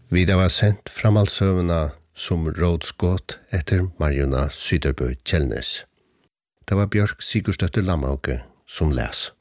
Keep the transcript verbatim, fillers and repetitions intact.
Vi det var sendt framhaldsøvende som rådskått etter Marjona Syderbø Kjellnes. Det var Bjørk Sigurdsdøtter Lammauke som les.